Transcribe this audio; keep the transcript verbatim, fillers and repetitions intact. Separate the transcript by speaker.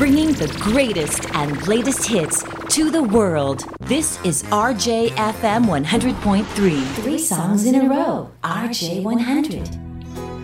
Speaker 1: bringing the greatest and latest hits to the world. This is R J F M one hundred point three. Three songs in a row. R J one hundred.